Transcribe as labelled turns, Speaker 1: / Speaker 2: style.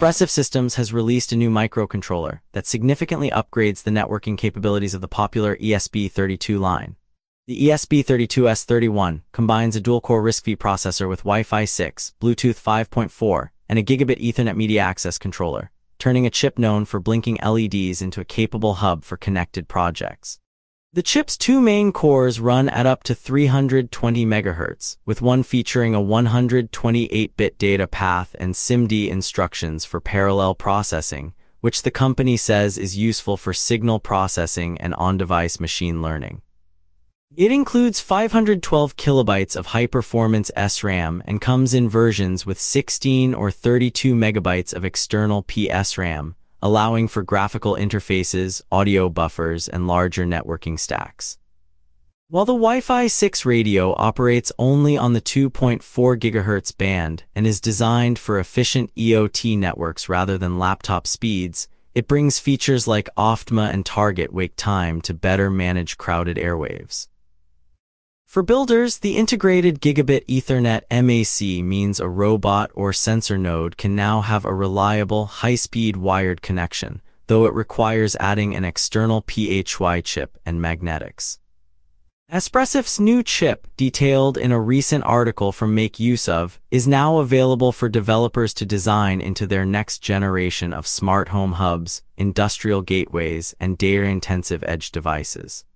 Speaker 1: Espressif Systems has released a new microcontroller that significantly upgrades the networking capabilities of the popular ESP32 line. The ESP32S31 combines a dual-core RISC-V processor with Wi-Fi 6, Bluetooth 5.4, and a gigabit Ethernet media access controller, turning a chip known for blinking LEDs into a capable hub for connected projects. The chip's two main cores run at up to 320 MHz, with one featuring a 128-bit data path and SIMD instructions for parallel processing, which the company says is useful for signal processing and on-device machine learning. It includes 512 kilobytes of high-performance SRAM and comes in versions with 16 or 32 megabytes of external PSRAM, allowing for graphical interfaces, audio buffers, and larger networking stacks. While the Wi-Fi 6 radio operates only on the 2.4 GHz band and is designed for efficient EOT networks rather than laptop speeds, it brings features like OFTMA and target wake time to better manage crowded airwaves. For builders, the integrated Gigabit Ethernet MAC means a robot or sensor node can now have a reliable, high-speed wired connection, though it requires adding an external PHY chip and magnetics. Espressif's new chip, detailed in a recent article from Make Use Of, is now available for developers to design into their next generation of smart home hubs, industrial gateways, and data-intensive edge devices.